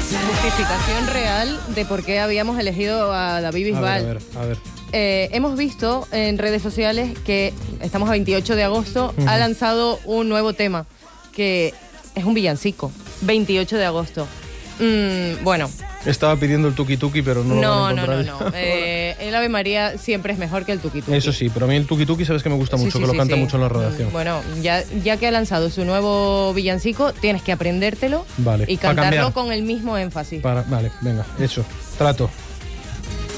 Justificación real de por qué habíamos elegido a David Bisbal. A ver. Hemos visto en redes sociales que estamos a 28 de agosto, ha lanzado un nuevo tema, que es un villancico. 28 de agosto. Bueno. Estaba pidiendo el tuki tuki, pero no lo van a encontrar. No. El Ave María siempre es mejor que el tuki tuki. Eso sí, pero a mí el tuki tuki sabes que me gusta mucho, que lo canta mucho en la redacción. Bueno, ya que ha lanzado su nuevo villancico, tienes que aprendértelo y cantarlo con el mismo énfasis. Vale, venga, eso. Trato.